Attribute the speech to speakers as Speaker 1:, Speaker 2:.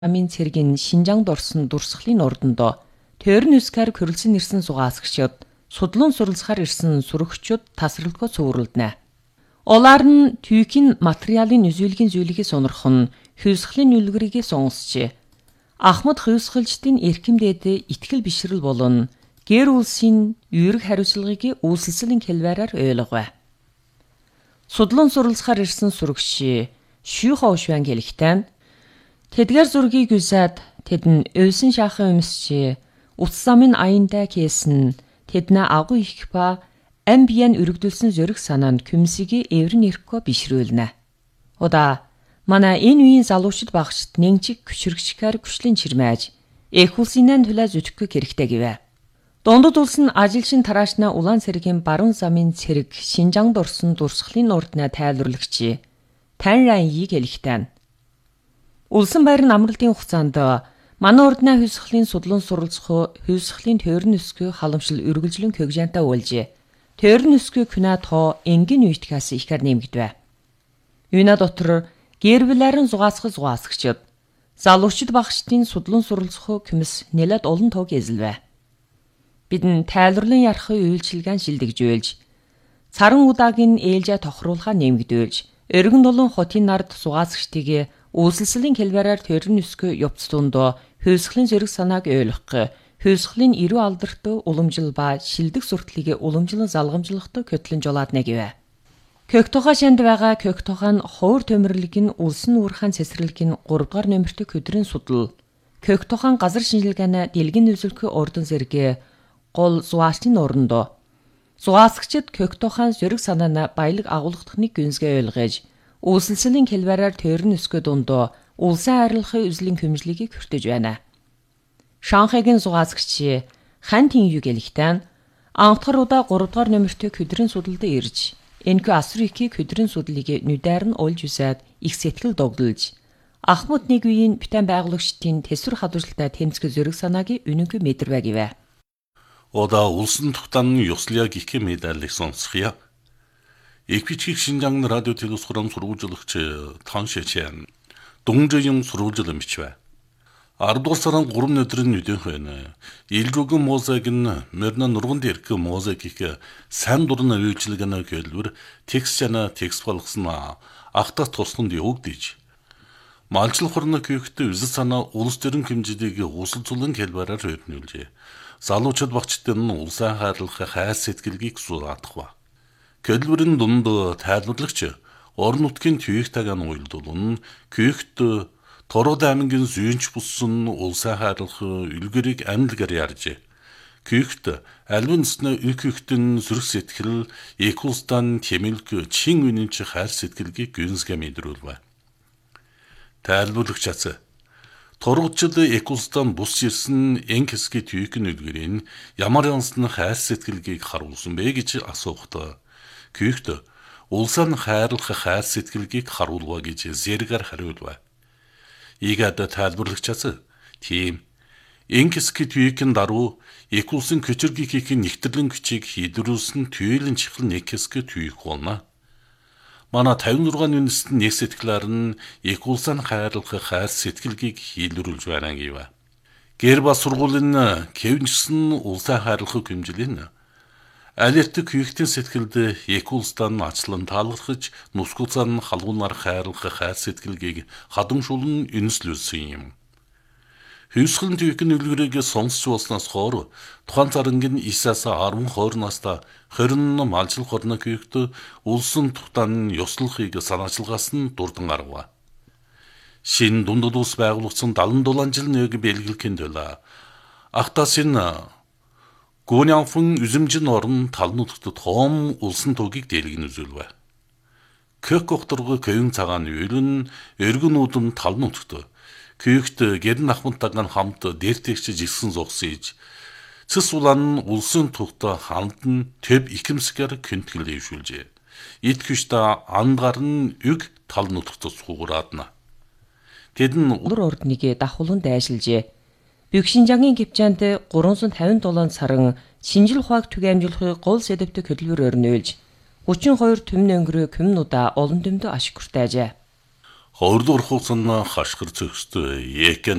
Speaker 1: Амын цэргийн Шинжаанд орсон дурсгалын урданд тойрон үсгээр хөрөлсөн ирсэн зугаасгчид судлан суралцахаар ирсэн сүрэгчид тасралтгүй цувралдана. Олаар нь түйхийн материалын үзүүлгийн зүйлийг сонирхох нь хөвсглийн үлгэрийг сонгосч Ахмад хөвсгөлчдийн эрхэмдээд итгэл бишрэл болон гэр улсын үүрэг хариуцлагыг үйлсэлсэлийн хэлбэрээр ойлгов. Судлан суралцахаар ирсэн сүрэгч Шүүхошван гэлэгтэн тэдгээр зургийг үзээд тэдэн өвсөн шахын өмсч утсамын аянда кэсэн тэднэ агуу их ба амбиан өргөдөлсөн зөрөх санаанд күмсийг эврэн ирэхгүй бишрүүлнэ. Удаа манай энэ үеийн залуучууд багшд нэгжиг хүчрэгчээр хүчлэн чирмээж эх улсынын төлөө зүтгэх хэрэгтэй гэвэ. Дундад улс нь ажилчин тараашна улаан цэргийн баруун замын цэрэг Шинжаанд орсон дурсгалын урднаа тайлбарлагч Танрайыг хэлэхтэн. Улсын байрны амралтын хугацаанд манай урднаа хөвсглийн судлан суралцах хөвсглийн тойрон өсгөө халамжлал үргэлжлэн көгжантай уулж тойрон өсгөө күнэ тоо энгийн үйтгэс ихэр нэмэгдэв. Юуна дотор гэрвлэрэн зугаасгчид залуучид багшдын судлан суралцах күмс нэлээд олон тоог эзэлвэ. Бидэн тайлбарлан ярахын үйлчилгаан шилдэгжүүлж царан удаагийн ээлжээ тохируулахаа нэмэгдүүлж өргөн долон хотын нард зугаасгчдыг үйлсэлсэлийн хэлбэрээр тойрон өсгөө явцдунд хөвсглийн зэрэг санааг ойлгох, хөвсглийн эрүү алдарт уламжил ба шилдэг сурталыг уламжлан залгамжлахад көтлөн жолооднэ гэвэ. Көгтохоо шанд байгаа Көгтохоо ховор төмөрлөг нь улсын уурхаан цэцэрлэг нь 3 дугаар номертой көдрийн судал. Көгтохоо газар шинжилгээний дэлгэн үзүүлэх ордон зэрэг гол зугаачдын оронд зугаасгчид Көгтохоо зэрэг санаана баялаг агуулгадахныг гүнзгий ойлгож үйлсэлсэлийн хэлбэрээр тойрон өсгөө дунд улсын арилгахын үзлийн хөмжлөгийг хүртэж байна. Шанхайгийн зугаасгч Хан Тинью гэлэгтэн анхдахар удаа 3 дугаар номертой көдрийн судалд ирж энэхүү асрикийн көдрийн судлыг нүдээр нь олж үсээд их сэтгэл догдолж Ахмад нэг үеийн битэн байгуулагчдын тэсвэр хадгалтай тэмцэх зэрэг санааг үнэнгүй мэдэрвэ гэвэ.
Speaker 2: Ода улсын тухтан ёслыг их медалийг сонсхия. Эквичиг Шинжаан радио телевизхорон сургуулжлагч Таншичэн Дунгжийн сургуулжлал бичвэ. 10 дугаар сарын 3 өдрийн нүдэн хойно Илжүүгэн мозаиг нь мөрнө нурган дээрх мозаигийг сайн дурны үйлчилгээний хэлбэр текст болгосон ахтас тусганд явагдаж малчил хорны күйхтэй үзэл санаа улс төрийн хэмжээгийг усалцуулан хэлбэрээр хөдөлнүүлжээ. Залуучууд багчдын улсаа хайрлах хайр сэтгэлгийг сураадах. Көлбөрийн дунд тайлбарлагч орон нутгийн түйх тагаан уйлдуулан күйхт Тород аймгийн зүйнч бусан улсаа хайрлах үлгэрийг амьдгаар ярьжээ. Күйхт альвинсны күйхтэн зүрх сэтгэл экулстан тэмэлг чин үнэнч хайр сэтгэлгийг гүнзгий мэдрүүлвэ. Тайлбарлагч ацаа Торгочд экулстан бус ирсэн энкэсгийн түйхэн үлгэрийн ямар янсны хайр сэтгэлгийг харуулсан бэ гэж асуухад Күйхт улсаа хайрлах хайр сэтгэлгийг харуулва гэж зэрэгээр хариулва. Ийгээд тайлбарлагчаас тийм энкэсгийн түйхэн даруй экулсын көчөргийн нэгтгэрлэн хүчийг хилрүүлсэн түйлийн чихэл нэкэсгийн түйх болно. Манай 56 үндэстэн нэг сэтгэлээр нь экулсын хайрлах хайр сэтгэлгийг хилрүүлж байна гэв. Гэр бас сургуулийн кевнчсэн улсаа хайрлах хэмжээний алерт күйхтэн сэтгэлд экулстан ачлан таалгахж нусгуцан халуунаар хайрлах хайр сэтгэлгийг хадамшуулан үнслүүлсэн юм. Хөвсглийн түйхэн үлгэрийг сонсч болсноос хойш тухайн царангийн 9-аас 12 настай 20 малчил хорны күйхт улсын тухтан ёслохыг санаачилгаас нь дурдан гаргав. Шин дундад ус байгуулагдсан 77 жил нэг бэлгэлэхийн төлөө ахтасын Гүнянфэн үзэмжин орн талнуудад хоом улсын тугийг дэлгэн үзүүлвэ. Кök гохторго көвн цагаан үйлэн эргэн үүдэн талнуудад күйхт гэрн ахмадтайгаа хамт дээртэгч жигсэн зогсож цэс улаан улсын тухта хандан төв икэмсгээр кэнтгэл дэвшүүлжээ. Эд хүчтэй андгаар нь үг талнуудад цугураадна. Тэдэн
Speaker 1: улар ордныг дахуулан дайшилжээ. Бюкшинжагийн гипчаанд 357 саран шинжил ухааг түгээмжлэхийг гол сэдэвтэй хөдөлгөөр өрнөөлж 32 түмэн өнгөрөө күмнүүдэ олон дөмдө ашиг хүртээжээ.
Speaker 2: Ховрлуурхуусан хашгир цогстой